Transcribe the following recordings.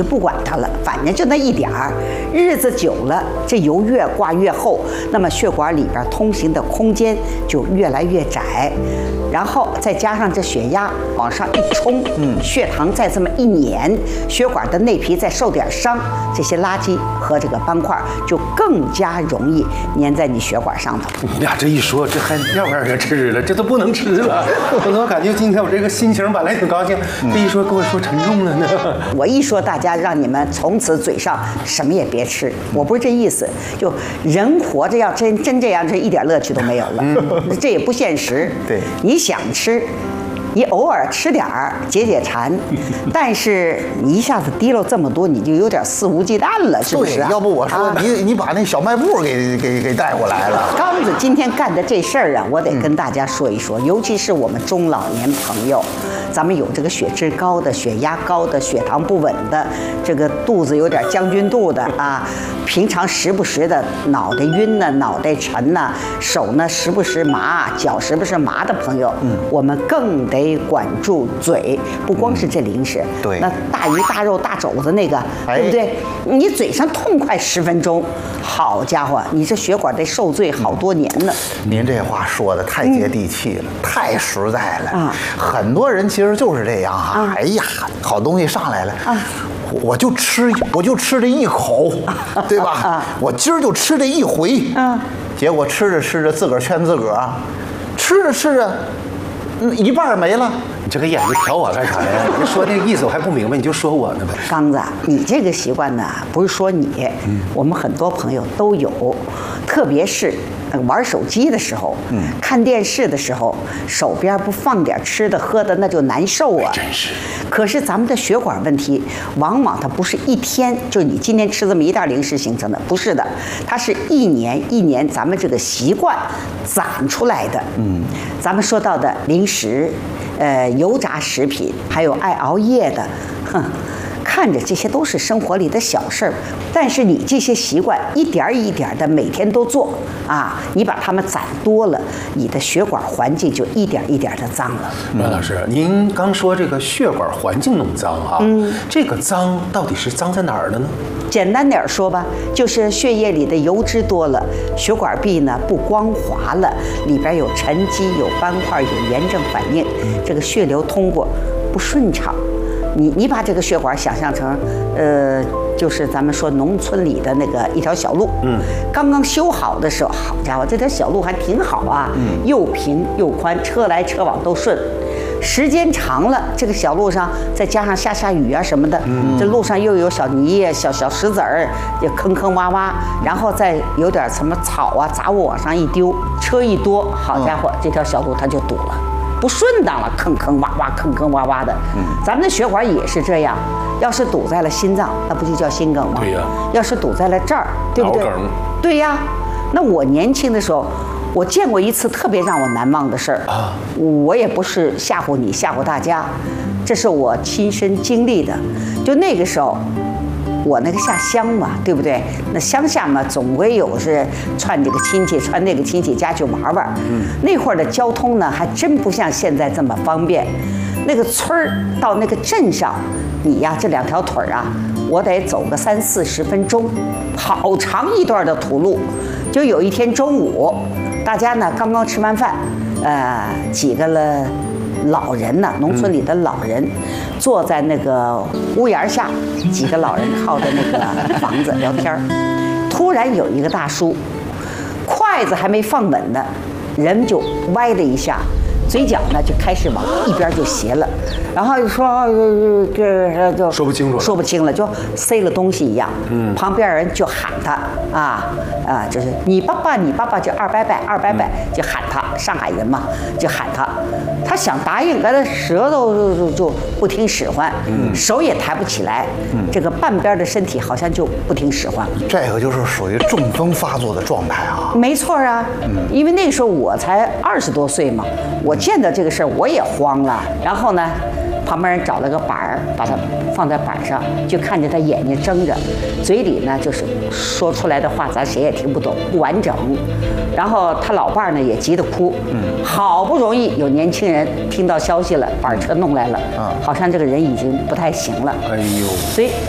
就不管它了，反正就那一点儿。日子久了，这油越挂越厚，那么血管里边通行的空间就越来越窄，然后再加上这血压往上一冲，血糖再这么一碾，血管的内皮再受点伤，这些垃圾和这个斑块就更加容易粘在你血管上头。 你俩这一说，这还要不让人吃了？这都不能吃了。我怎么感觉今天我这个心情本来挺高兴，这一说跟我说沉重了呢？ 我一说大家让你们从此嘴上什么也别吃，我不是这意思。就人活着要真这样，这一点乐趣都没有了，这也不现实。 对， 你想吃。你偶尔吃点儿解解馋，但是你一下子提溜这么多，你就有点肆无忌惮了，是不是？ 要不我说你把那小卖部给带过来了。 刚子今天干的这事儿啊，我得跟大家说一说，尤其是我们中老年朋友，咱们有这个血脂高的、血压高的、血糖不稳的，这个肚子有点将军肚的啊，平常时不时的脑袋晕呐、脑袋沉呐、手呢时不时麻、脚时不时麻的朋友，我们更得管住嘴，不光是这零食， 对， 那大鱼大肉大肘子那个，对不对？你嘴上痛快10分钟，好家伙，你这血管得受罪好多年呢。 您这话说的太接地气了，太实在了啊！ 很多人其实就是这样啊，哎呀，好东西上来了啊。我就吃这一口，对吧？我今儿就吃这一回，结果吃着吃着自个儿劝自个儿，吃着吃着，一半没了。 你这个眼睛瞟我干啥呀？你说那个意思我还不明白，你就说我呢呗。 刚子，你这个习惯呢，不是说你，我们很多朋友都有，特别是玩手机的时候，看电视的时候，手边不放点吃的喝的，那就难受啊。 真是。 可是咱们的血管问题，往往它不是一天，就你今天吃这么一袋零食形成的，不是的，它是一年咱们这个习惯攒出来的。咱们说到的零食，油炸食品，还有爱熬夜的，看着这些都是生活里的小事儿，但是你这些习惯一点一点的每天都做啊，你把它们攒多了，你的血管环境就一点一点的脏了。 阮老师，您刚说这个血管环境弄脏啊，这个脏到底是脏在哪儿了呢？ 简单点说吧，就是血液里的油脂多了，血管壁呢不光滑了，里边有沉积、有斑块、有炎症反应，这个血流通过不顺畅。你把这个血管想象成，就是咱们说农村里的那个一条小路，刚刚修好的时候，好家伙，这条小路还挺好啊，又平又宽，车来车往都顺。时间长了，这个小路上再加上下雨啊什么的，这路上又有小泥、小石子儿，也坑坑洼洼，然后再有点什么草啊杂物往上一丢，车一多，好家伙，这条小路它就堵了。不顺当了，坑坑洼洼，坑坑洼洼的。咱们的血管也是这样，要是堵在了心脏，那不就叫心梗吗？ 对呀。 要是堵在了这儿，对不对？ 脑梗。 对呀。那我年轻的时候，我见过一次特别让我难忘的事儿啊。我也不是吓唬你，吓唬大家，这是我亲身经历的。就那个时候。我那个下乡嘛，对不对？那乡下嘛，总归有是串这个亲戚，串那个亲戚家去玩玩。那会儿的交通呢，还真不像现在这么方便。那个村儿到那个镇上，你呀这2条腿啊，我得走个30-40分钟，好长一段的土路。就有一天中午，大家呢刚刚吃完饭，几个了。老人呢，农村里的老人坐在那个屋檐下，几个老人靠着那个房子聊天。突然有一个大叔，筷子还没放稳呢，人就歪了一下，嘴角呢就开始往一边就斜了，然后就说这就说不清楚， 说不清了，就塞了东西一样。旁边人就喊他就是你爸爸就200拜，就喊他，上海人嘛，就喊他。他想答应，可他舌头就不听使唤，手也抬不起来，这个半边的身体好像就不听使唤。 这个就是属于中风发作的状态啊。 没错啊，因为那时候我才20多岁嘛，我见到这个事儿我也慌了。然后呢，旁边人找了个板儿，把它放在板上，就看着他眼睛睁着，嘴里呢就是说出来的话咱谁也听不懂，不完整。然后他老伴儿呢也急得哭，好不容易有年轻人听到消息了，板车弄来了，好像这个人已经不太行了。 哎呦， 所以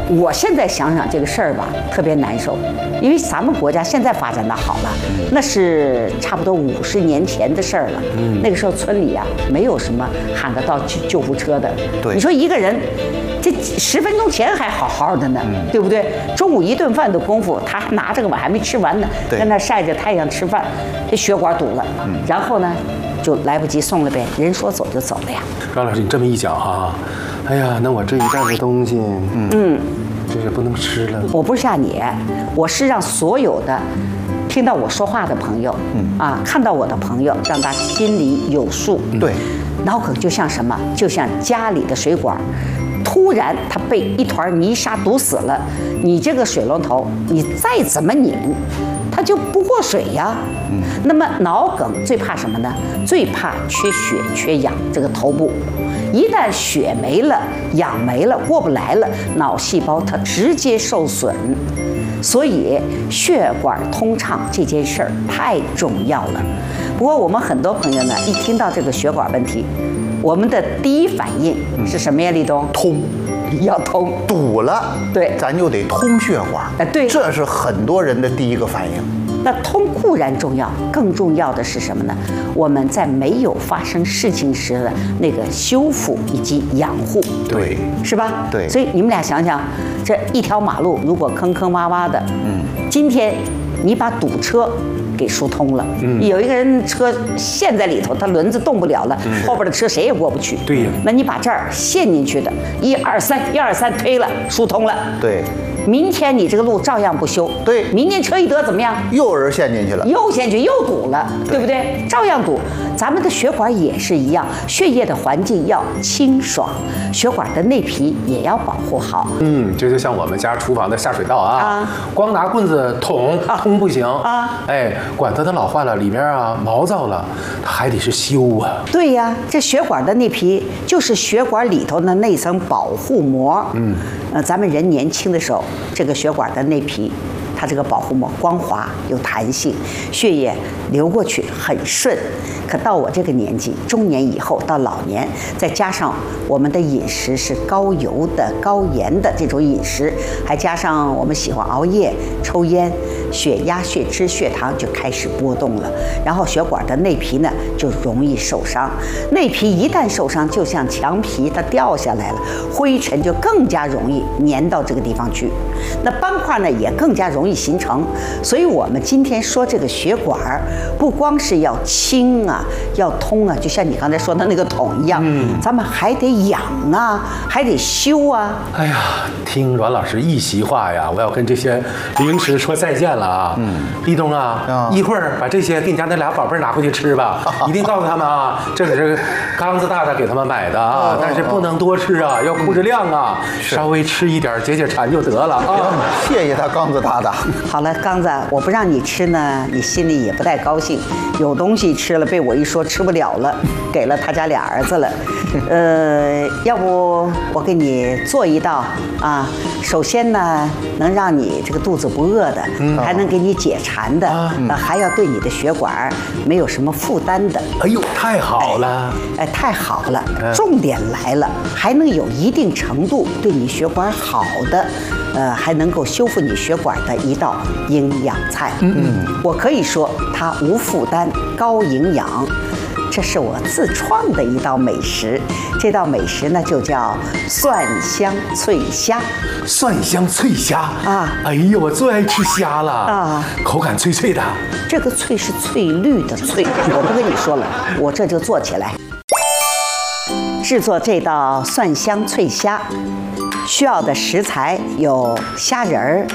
我现在想想这个事儿吧，特别难受，因为咱们国家现在发展的好了，那是差不多50年前的事儿了。那个时候村里啊，没有什么喊得到救护车的。 对， 你说一个人，这10分钟前还好好的呢，对不对？中午1顿饭的功夫，他还拿着个碗还没吃完呢，在那晒着太阳吃饭，这血管堵了，然后呢，就来不及送了呗，人说走就走了呀。 阮老师，你这么一讲哈，哎呀，那我这一袋子东西，这是不能吃了。 我不是吓你，我是让所有的听到我说话的朋友，看到我的朋友，让他心里有数。 对， 脑梗就像什么？就像家里的水管，突然它被一团泥沙堵死了，你这个水龙头，你再怎么拧，它就不过水呀。那么脑梗最怕什么呢？最怕缺血缺氧，这个头部。一旦血没了，氧没了，过不来了，脑细胞它直接受损。所以血管通畅这件事儿太重要了。不过我们很多朋友呢，一听到这个血管问题，我们的第一反应是什么呀？立冬， 通， 要通， 堵了， 对， 咱就得通血管。 对， 这是很多人的第一个反应。 那通固然重要，更重要的是什么呢？我们在没有发生事情时的那个修复以及养护， 对， 是吧？ 对。 所以你们俩想想，这一条马路如果坑坑洼洼的，今天你把堵车给疏通了，有一个人车陷在里头，他轮子动不了了，后边的车谁也过不去。 对呀。 那你把这儿陷进去的1、2、3，1、2、3推了，疏通了。 对。 明天你这个路照样不修， 对， 明天车一得怎么样？ 又人陷进去了， 又陷进去，又堵了，对不对？照样堵。咱们的血管也是一样，血液的环境要清爽，血管的内皮也要保护好。 这就像我们家厨房的下水道啊，光拿棍子捅通不行啊，哎，管子它老坏了，里面啊毛躁了，它还得是修啊。 对呀，这血管的内皮就是血管里头的那层保护膜。咱们人年轻的时候，这个血管的内皮，它这个保护膜光滑有弹性，血液流过去很顺。可到我这个年纪，中年以后到老年，再加上我们的饮食是高油的、高盐的这种饮食，还加上我们喜欢熬夜、抽烟，血压、血脂、血糖就开始波动了。然后血管的内皮呢就容易受伤，内皮一旦受伤，就像墙皮它掉下来了，灰尘就更加容易粘到这个地方去，那斑块呢也更加容易形成。所以我们今天说这个血管不光是要清啊，要通啊，就像你刚才说的那个桶一样，咱们还得养啊，还得修啊。 哎呀，听阮老师一席话呀，我要跟这些零食说再见了啊。立冬啊，一会儿把这些给你家那俩宝贝拿回去吃吧，一定告诉他们啊，这可是刚子大大给他们买的啊，但是不能多吃啊，要控制量啊，稍微吃一点解解馋就得了啊。 谢谢他，刚子大大。 好了，刚子，我不让你吃呢，你心里也不太高兴。有东西吃了，被我一说吃不了了，给了他家俩儿子了。要不我给你做一道啊？首先呢，能让你这个肚子不饿的，还能给你解馋的，还要对你的血管没有什么负担的。 哎呦，太好了！ 太好了！重点来了，还能有一定程度对你血管好的。还能够修复你血管的一道营养菜。我可以说它无负担、高营养。这是我自创的一道美食，这道美食呢就叫蒜香脆虾。 蒜香脆虾啊！ 哎呦，我最爱吃虾了啊！口感脆脆的。 这个脆是翠绿的脆，我不跟你说了，我这就做起来。制作这道蒜香脆虾。需要的食材有虾仁儿、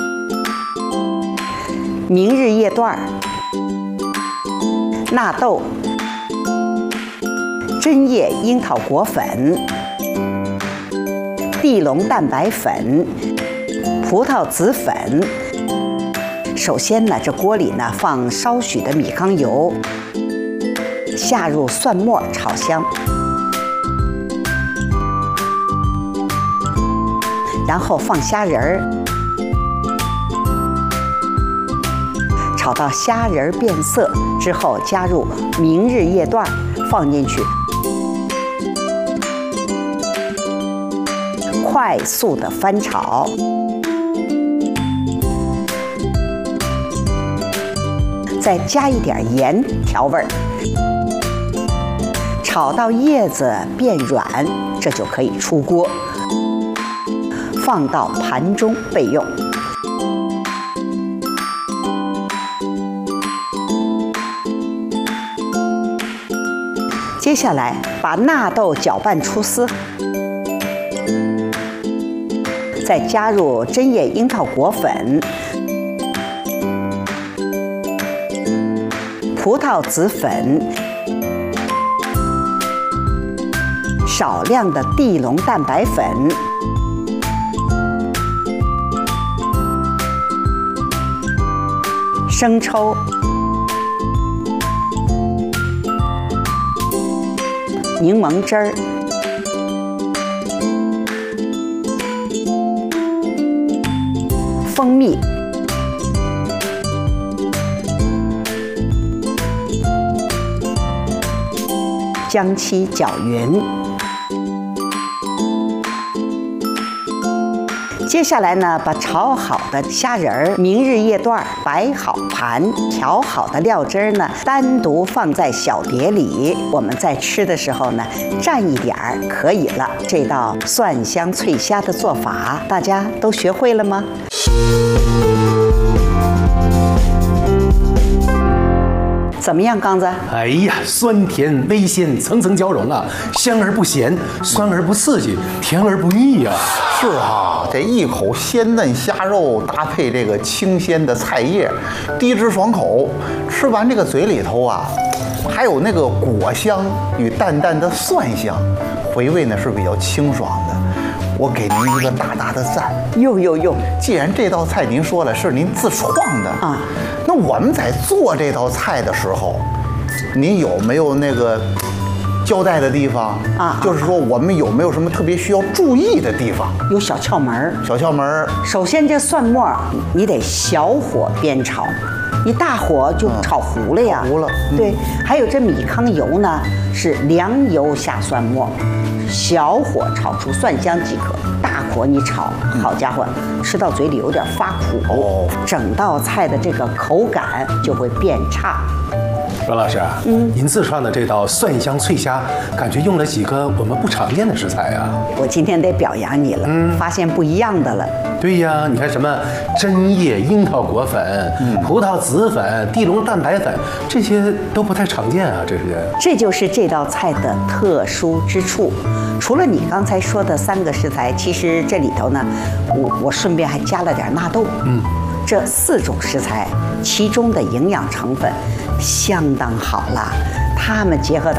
明日叶段、纳豆、针叶樱桃果粉、地龙蛋白粉、葡萄籽粉。首先呢，这锅里呢放少许的米糠油，下入蒜末炒香。然后放虾仁儿，炒到虾仁儿变色之后，加入明日叶段放进去， 快速的翻炒。再加一点盐调味儿，炒到叶子变软，这就可以出锅，放到盘中备用。接下来把纳豆搅拌出丝，再加入针叶樱桃果粉、葡萄籽粉、少量的地龙蛋白粉、生抽、柠檬汁儿、蜂蜜、将其搅匀。接下来呢，把炒好的虾仁儿、明日叶段摆好盘，调好的料汁儿呢，单独放在小碟里。我们在吃的时候呢，蘸一点儿可以了。这道蒜香脆虾的做法，大家都学会了吗？怎么样，刚子？ 哎呀，酸甜微鲜，层层交融啊，香而不咸，酸而不刺激，甜而不腻呀。 是啊，这一口鲜嫩虾肉搭配这个清鲜的菜叶，低脂爽口。吃完这个嘴里头啊，还有那个果香与淡淡的蒜香，回味呢是比较清爽的。我给您一个大大的赞。 哟！ 既然这道菜您说了是您自创的啊，那我们在做这道菜的时候，您有没有那个交代的地方啊？就是说我们有没有什么特别需要注意的地方？ 有小窍门儿。 小窍门儿。首先，这蒜末你得小火煸炒，你大火就炒糊了呀。 糊了。 对，还有这米糠油呢，是凉油下蒜末。小火炒出蒜香即可，大火你炒，好家伙，吃到嘴里有点发苦哦，整道菜的这个口感就会变差。 阮老师，您自创的这道蒜香脆虾，感觉用了几个我们不常见的食材啊。 我今天得表扬你了，发现不一样的了。 对呀，你看什么针叶樱桃果粉、葡萄籽粉、地龙蛋白粉，这些都不太常见啊， 这就是这道菜的特殊之处。除了你刚才说的3个食材，其实这里头呢，我顺便还加了点纳豆。这4种食材，其中的营养成分相当好了，它们结合到